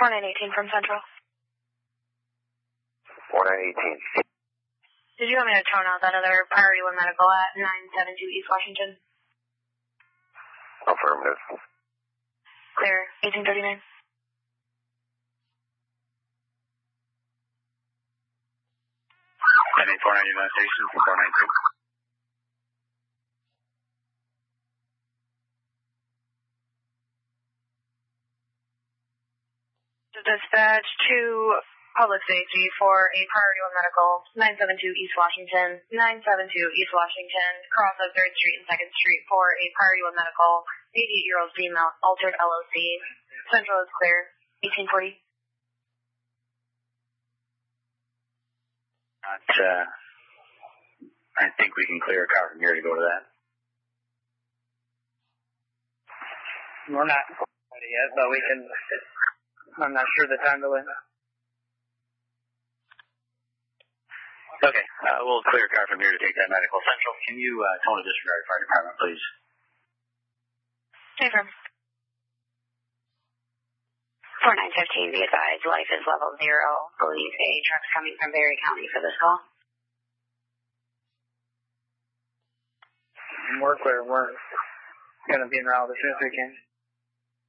4918 from Central. 4918. Did you want me to tone out that other Priority 1 medical at 972 East Washington? Affirmative. Clear. 1839. Any 499 station, 493. Dispatch to Public Safety for a Priority 1 Medical, 972 East Washington, 972 East Washington, cross of 3rd Street and 2nd Street for a Priority 1 Medical, 88-year-old female, altered LOC. Central is clear. 1840. I think we can clear a car from here to go to that. We're not ready yet, but we can. I'm not sure the time delay. Okay, we'll clear a car from here to take that medical. Central, can you tone the disregard fire department, please? Affirm. 4915, be advised, life is level 0. Believe a truck's coming from Berry County for this call. We're clear. We're going to be en route as soon as we can.